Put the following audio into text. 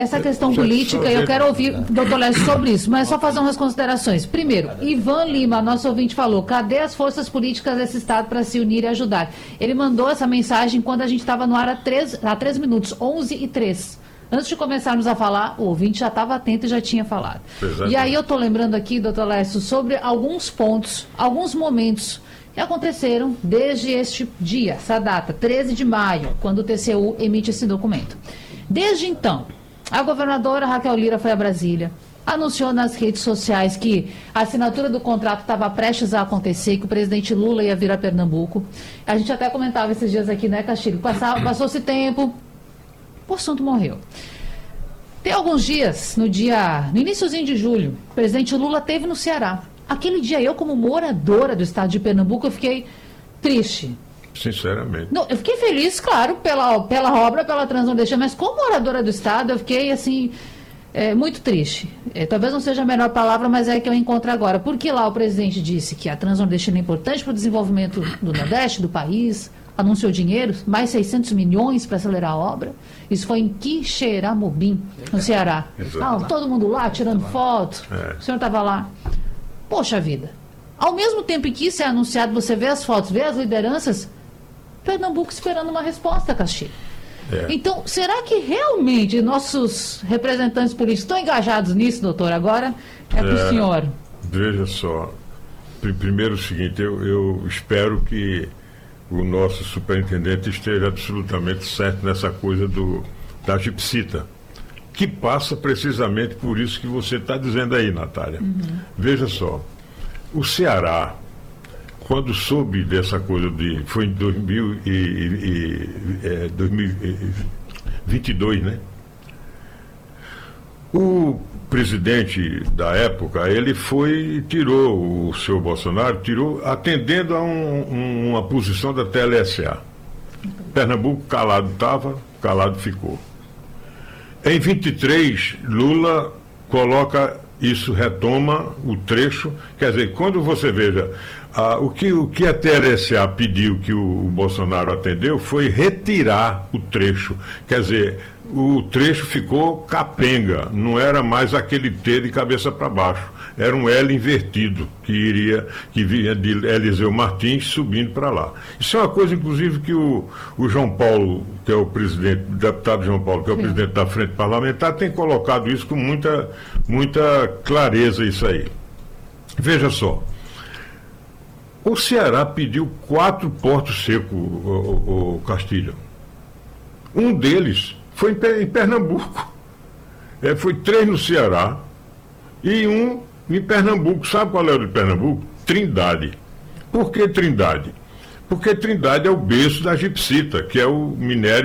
essa questão política, eu quero ouvir o doutor Lécio sobre isso, mas só fazer umas considerações. Primeiro, Ivan Lima, nosso ouvinte, falou: cadê as forças políticas desse Estado para se unir e ajudar? Ele mandou essa mensagem quando a gente estava no ar há 3 minutos, 11h03. Antes de começarmos a falar, o ouvinte já estava atento e já tinha falado. Exatamente. E aí eu estou lembrando aqui, doutor Lécio, sobre alguns pontos, alguns momentos que aconteceram desde este dia, essa data, 13 de maio, quando o TCU emite esse documento. Desde então, a governadora Raquel Lira foi a Brasília, anunciou nas redes sociais que a assinatura do contrato estava prestes a acontecer, que o presidente Lula ia vir a Pernambuco. A gente até comentava esses dias aqui, né, Castilho? Passou-se tempo, o assunto morreu. Tem alguns dias, no iniciozinho de julho, o presidente Lula esteve no Ceará. Aquele dia, eu, como moradora do estado de Pernambuco, eu fiquei triste. Sinceramente. Não, eu fiquei feliz, claro, pela obra, pela Transnordestina, mas como moradora do estado, eu fiquei, assim, muito triste. Talvez não seja a melhor palavra, mas é a que eu encontro agora. Porque lá o presidente disse que a Transnordestina é importante para o desenvolvimento do Nordeste, do país, anunciou dinheiro, mais 600 milhões para acelerar a obra. Isso foi em Quixeramobim, no Ceará. Todo mundo lá, tirando foto. O senhor estava lá. Poxa vida. Ao mesmo tempo em que isso é anunciado, você vê as fotos, vê as lideranças, Pernambuco esperando uma resposta, Castilho. Então, será que realmente nossos representantes políticos estão engajados nisso, doutor? Agora é para o senhor. Veja só. Primeiro o seguinte, eu espero que o nosso superintendente esteja absolutamente certo nessa coisa da gipsita, que passa precisamente por isso que você está dizendo aí, Natália. Veja só, o Ceará, quando soube dessa coisa foi em 2022, né? O presidente da época, ele tirou o senhor Bolsonaro, atendendo a uma posição da TLSA. Pernambuco calado estava, calado ficou. Em 23, Lula coloca isso, retoma o trecho, quer dizer, quando você veja, o que a TLSA pediu que o Bolsonaro atendeu foi retirar o trecho, quer dizer, o trecho ficou capenga, não era mais aquele T de cabeça para baixo, era um L invertido, que vinha de Eliseu Martins subindo para lá. Isso é uma coisa, inclusive, que o João Paulo, que é o presidente, o deputado João Paulo, que é o presidente da Frente Parlamentar, tem colocado isso com muita clareza, isso aí. Veja só, o Ceará pediu 4 portos secos, o Castilho. Um deles foi em Pernambuco. Foi 3 no Ceará e um em Pernambuco. Sabe qual é o de Pernambuco? Trindade. Por que Trindade? Porque Trindade é o berço da gipsita, que é o minério